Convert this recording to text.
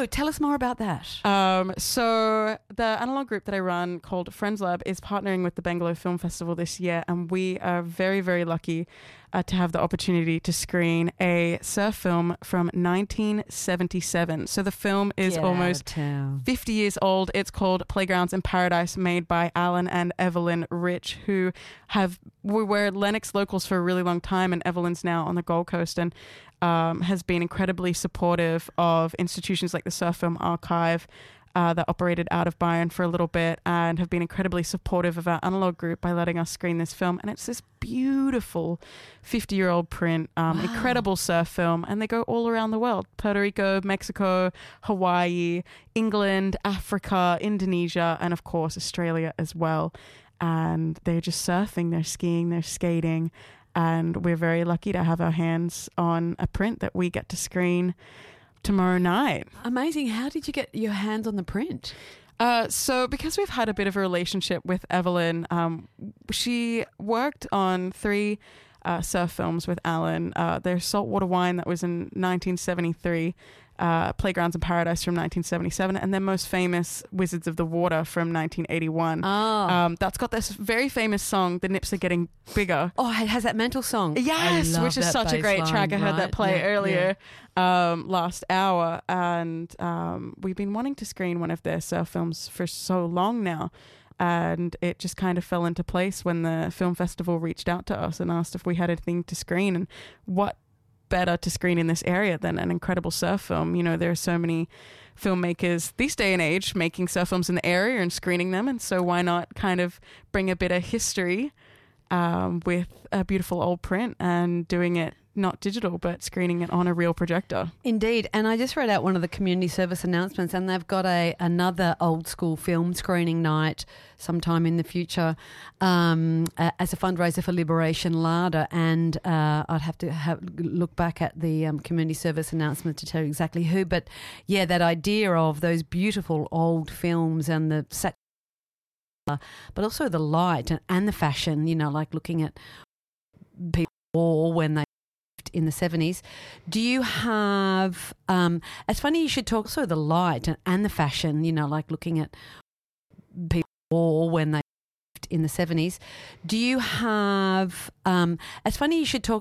No, tell us more about that. So the analog group that I run called Friends Lab is partnering with the Bangalore Film Festival this year, and we are very, very lucky to have the opportunity to screen a surf film from 1977. So the film is almost 50 years old. It's called Playgrounds in Paradise, made by Alan and Evelyn Rich, who were Lennox locals for a really long time, and Evelyn's now on the Gold Coast and has been incredibly supportive of institutions like the Surf Film Archive that operated out of Byron for a little bit, and have been incredibly supportive of our analog group by letting us screen this film. And it's this beautiful 50-year-old print, incredible surf film, and they go all around the world: Puerto Rico, Mexico, Hawaii, England, Africa, Indonesia, and of course Australia as well. And they're just surfing, they're skiing, they're skating, and we're very lucky to have our hands on a print that we get to screen tomorrow night. Amazing. How did you get your hands on the print? So because we've had a bit of a relationship with Evelyn, she worked on 3 surf films with Alan. There's Saltwater Wine, that was in 1973, Playgrounds in Paradise from 1977, and their most famous, Wizards of the Water from 1981. That's got this very famous song, The Nips Are Getting Bigger. Oh, it has that mental song. Yes, which is such a great track. I heard that play earlier last hour, and we've been wanting to screen one of their surf films for so long now. And it just kind of fell into place when the film festival reached out to us and asked if we had anything to screen. And what better to screen in this area than an incredible surf film? You know, there are so many filmmakers this day and age making surf films in the area and screening them. And so why not kind of bring a bit of history with a beautiful old print and doing it not digital, but screening it on a real projector. Indeed. And I just read out one of the community service announcements, and they've got another old school film screening night sometime in the future as a fundraiser for Liberation Larder. And I'd have to look back at the community service announcement to tell you exactly who. But yeah, that idea of those beautiful old films and the set, but also the light and the fashion, you know, like looking at people when they in the 70s. Do you have it's funny you should talk also the light and the fashion, you know, like looking at people when they in the 70s. Do you have it's funny you should talk